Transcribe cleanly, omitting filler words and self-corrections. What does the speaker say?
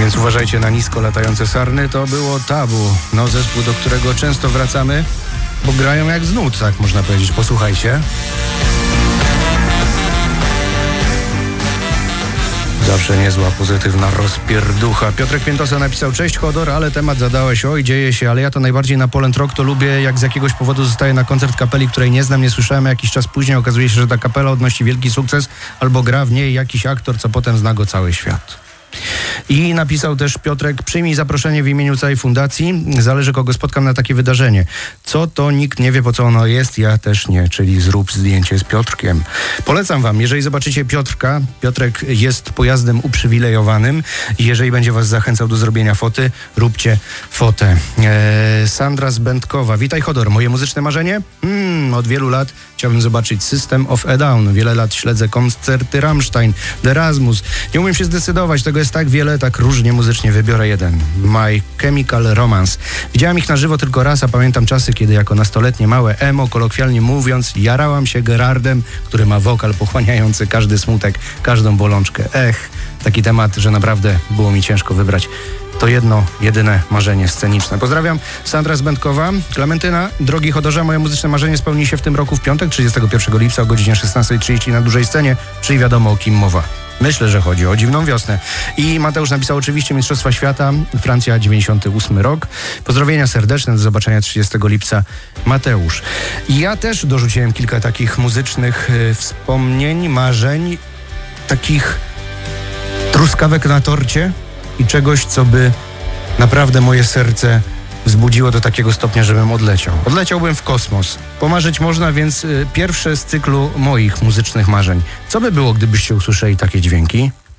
Więc uważajcie na nisko latające sarny. To było Tabu. No, zespół, do którego często wracamy, bo grają jak z nut, tak można powiedzieć. Posłuchajcie. Zawsze niezła, pozytywna rozpierducha. Piotrek Piętosa napisał: cześć Chodor, ale temat zadałeś, oj dzieje się, ale ja to najbardziej na Poland Rock to lubię, jak z jakiegoś powodu zostaję na koncert kapeli, której nie znam, nie słyszałem, jakiś czas później okazuje się, że ta kapela odnosi wielki sukces, albo gra w niej jakiś aktor, co potem zna go cały świat. I napisał też Piotrek: przyjmij zaproszenie w imieniu całej fundacji, zależy kogo spotkam na takie wydarzenie. Co to, nikt nie wie po co ono jest, ja też nie, czyli zrób zdjęcie z Piotrkiem. Polecam wam, jeżeli zobaczycie Piotrka, Piotrek jest pojazdem uprzywilejowanym i jeżeli będzie was zachęcał do zrobienia foty, róbcie fotę. Sandra z Będkowa: witaj Chodor, moje muzyczne marzenie? Od wielu lat chciałbym zobaczyć System of a Down. Wiele lat śledzę koncerty Rammstein, The Erasmus. Nie umiem się zdecydować, tego jest tak wiele, tak różnie muzycznie, wybiorę jeden. My Chemical Romance. Widziałem ich na żywo tylko raz, a pamiętam czasy, kiedy jako nastoletnie małe emo, kolokwialnie mówiąc, jarałam się Gerardem, który ma wokal pochłaniający każdy smutek, każdą bolączkę. Taki temat, że naprawdę było mi ciężko wybrać to jedno, jedyne marzenie sceniczne. Pozdrawiam, Sandra z Będkowa. Klementyna: drogi Chodorze, moje muzyczne marzenie spełni się w tym roku w piątek, 31 lipca o godzinie 16:30 na dużej scenie, czyli wiadomo o kim mowa. Myślę, że chodzi o Dziwną wiosnę. I Mateusz napisał: oczywiście Mistrzostwa Świata, Francja 98 rok. Pozdrowienia serdeczne, do zobaczenia 30 lipca, Mateusz. I ja też dorzuciłem kilka takich muzycznych wspomnień, marzeń, takich truskawek na torcie i czegoś, co by naprawdę moje serce wzbudziło do takiego stopnia, żebym odleciał. Odleciałbym w kosmos. Pomarzyć można, więc pierwsze z cyklu moich muzycznych marzeń. Co by było, gdybyście usłyszeli takie dźwięki?